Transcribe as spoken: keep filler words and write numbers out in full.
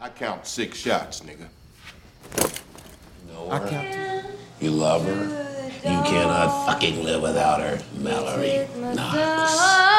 I count six shots, nigga. know her? I count. You love her? You cannot fucking live without her, Mallory Knox.